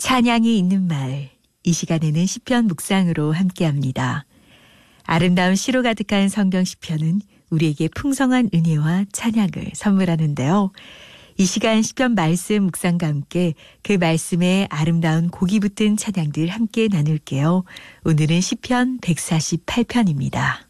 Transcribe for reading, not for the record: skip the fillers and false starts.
찬양이 있는 마을, 이 시간에는 시편 묵상으로 함께합니다. 아름다운 시로 가득한 성경 시편은 우리에게 풍성한 은혜와 찬양을 선물하는데요. 이 시간 시편 말씀 묵상과 함께 그 말씀에 아름다운 곡이 붙은 찬양들 함께 나눌게요. 오늘은 시편 148편입니다.